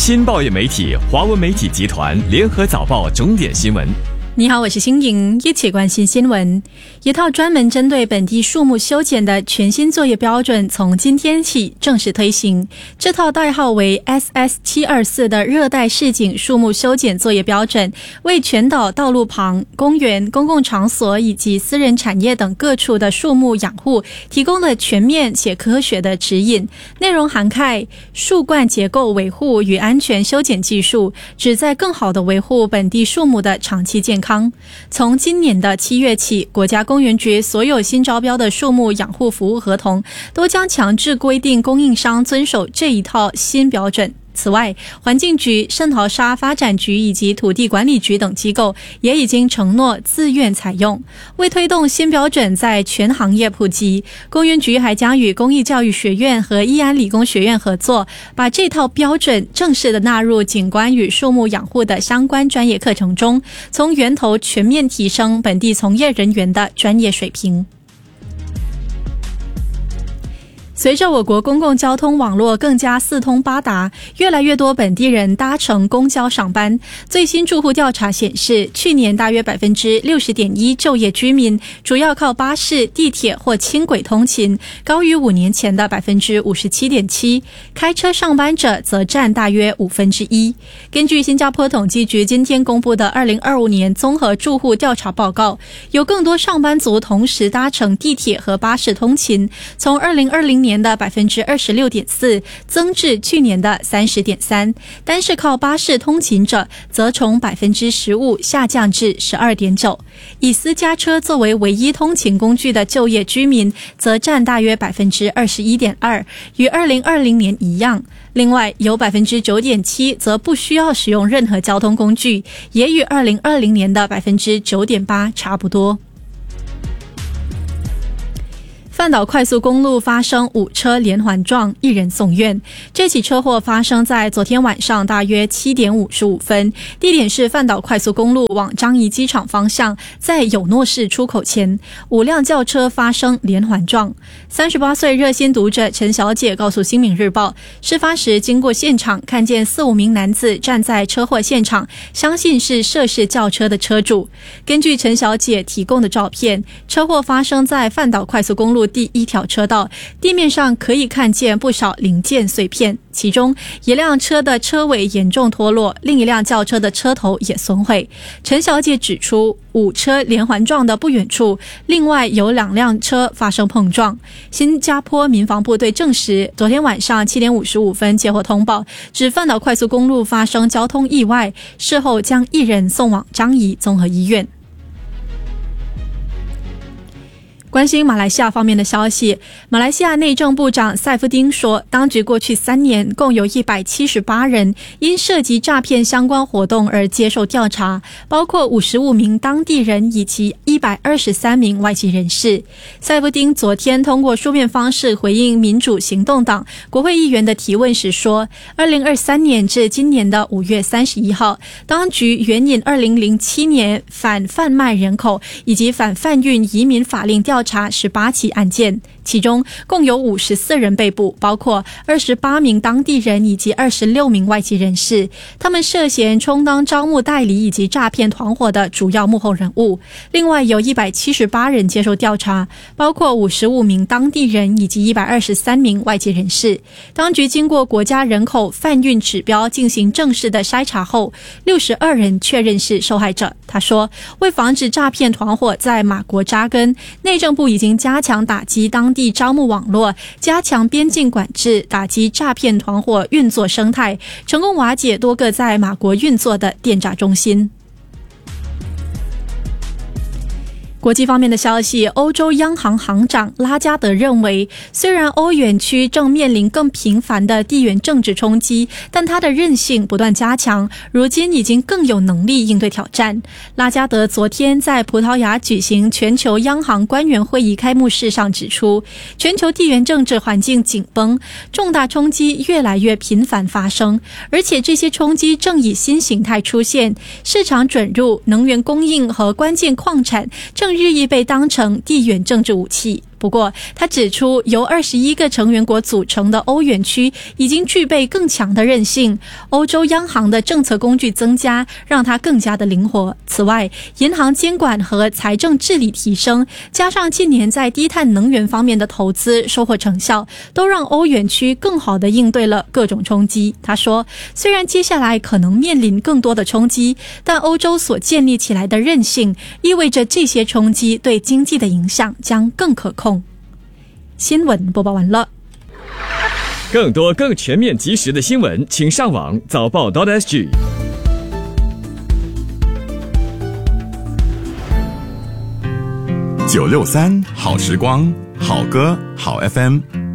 新报业媒体华文媒体集团联合早报重点新闻。 你好，我是欣莹，一起关心新闻。一套专门针对本地树木修剪的全新作业标准从今天起正式推行。这套代号为 SS724 的热带市井树木修剪作业标准，为全岛道路旁、公园、公共场所以及私人产业等各处的树木养护提供了全面且科学的指引，内容涵盖树冠结构维护与安全修剪技术，旨在更好地维护本地树木的长期健康。从今年的7月起，国家公园局所有新招标的树木养护服务合同都将强制规定供应商遵守这一套新标准。此外，环境局、圣淘沙发展局以及土地管理局等机构也已经承诺自愿采用。为推动新标准在全行业普及，公园局还将与公益教育学院和义安理工学院合作，把这套标准正式的纳入景观与树木养护的相关专业课程中，从源头全面提升本地从业人员的专业水平。随着我国公共交通网络更加四通八达，越来越多本地人搭乘公交上班。最新住户调查显示，去年大约 60.1% 就业居民主要靠巴士、地铁或轻轨通勤，高于5年前的 57.7%。开车上班者则占大约1/5。根据新加坡统计局今天公布的2025年综合住户调查报告，有更多上班族同时搭乘地铁和巴士通勤，从2020年的 26.4% 增至去年的 30.3%， 单是靠巴士通勤者则从 15% 下降至 12.9%。 以私家车作为唯一通勤工具的就业居民则占大约 21.2%， 与2020年一样。另外有 9.7% 则不需要使用任何交通工具，也与2020年的 9.8% 差不多。范岛快速公路发生5车连环撞，1人送院。这起车祸发生在昨天晚上大约7点55分，地点是范岛快速公路往樟宜机场方向，在友诺市出口前，5辆轿车发生连环撞。38岁热心读者陈小姐告诉新民日报，事发时经过现场，看见4-5名男子站在车祸现场，相信是涉事轿车的车主。根据陈小姐提供的照片，车祸发生在范岛快速公路第1条车道，地面上可以看见不少零件碎片，其中一辆车的车尾严重脱落，另一辆轿车的车头也损毁。陈小姐指出，5车连环撞的不远处，另外有2辆车发生碰撞。新加坡民防部队证实，昨天晚上7点55分接获通报，指范岛快速公路发生交通意外，事后将1人送往樟宜综合医院。关心马来西亚方面的消息，马来西亚内政部长赛夫丁说，当局过去3年共有178人因涉及诈骗相关活动而接受调查，包括55名当地人以及123名外籍人士。赛夫丁昨天通过书面方式回应民主行动党国会议员的提问时说，2023年至今年的5月31号，当局援引2007年反贩卖人口以及反贩运移民法令调查18起案件，其中共有54人被捕，包括28名当地人以及26名外籍人士，他们涉嫌充当招募代理以及诈骗团伙的主要幕后人物。另外有178人接受调查，包括55名当地人以及123名外籍人士。当局经过国家人口贩运指标进行正式的筛查后，62人确认是受害者。他说，为防止诈骗团伙在马国扎根，内政部已经加强打击当地招募网络，加强边境管制，打击诈骗团伙运作生态，成功瓦解多个在马国运作的电诈中心。国际方面的消息，欧洲央行行长拉加德认为，虽然欧元区正面临更频繁的地缘政治冲击，但他的韧性不断加强，如今已经更有能力应对挑战。拉加德昨天在葡萄牙举行全球央行官员会议开幕式上指出，全球地缘政治环境紧绷，重大冲击越来越频繁发生，而且这些冲击正以新形态出现，市场准入、能源供应和关键矿产正日益被当成地缘政治武器。 不过，他指出，由21个成员国组成的欧元区已经具备更强的韧性，欧洲央行的政策工具增加，让它更加的灵活。此外，银行监管和财政治理提升，加上近年在低碳能源方面的投资收获成效，都让欧元区更好地应对了各种冲击。他说，虽然接下来可能面临更多的冲击，但欧洲所建立起来的韧性，意味着这些冲击对经济的影响将更可控。新闻播报完了。 更多更全面及时的新闻，请上网早报.sg。 963好时光，好歌好 FM。